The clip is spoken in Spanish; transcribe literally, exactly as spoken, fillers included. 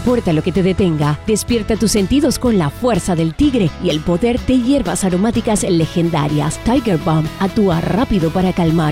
importa lo que te detenga. Despierta tus sentidos con la fuerza del tigre y el poder de hierbas aromáticas legendarias. Tiger Balm actúa rápido para calmar,